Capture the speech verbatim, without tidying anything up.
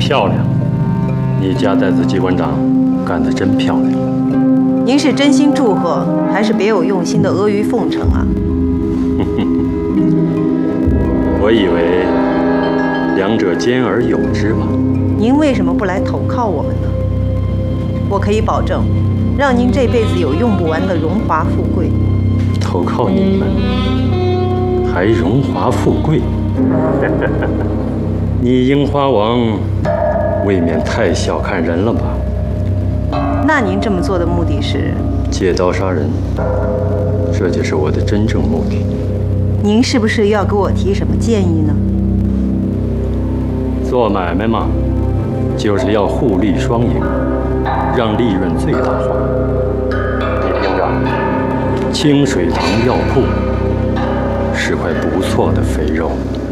漂亮，你家带子机关长干得真漂亮。 您是真心祝贺，还是别有用心的阿谀奉承啊？ 我以为两者兼而有之吧。 您为什么不来投靠我们呢？我可以保证，让您这辈子有用不完的荣华富贵。 投靠你们，还荣华富贵？你樱花王未免太小看人了吧？ 那您这么做的目的是？ 借刀杀人，这就是我的真正目的。 您是不是要给我提什么建议呢？ 做买卖嘛，就是要互利双赢，让利润最大化。你听着，清水堂药铺是块不错的肥肉。